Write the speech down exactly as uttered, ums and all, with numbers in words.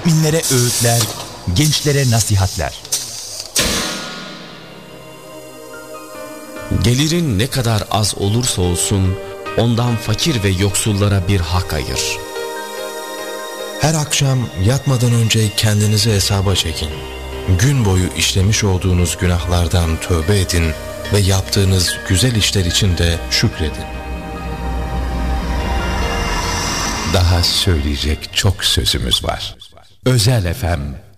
müminlere öğütler, gençlere nasihatler. Gelirin ne kadar az olursa olsun ondan fakir ve yoksullara bir hak ayır. Her akşam yatmadan önce kendinizi hesaba çekin. Gün boyu işlemiş olduğunuz günahlardan tövbe edin ve yaptığınız güzel işler için de şükredin. Daha söyleyecek çok sözümüz var. Özel F M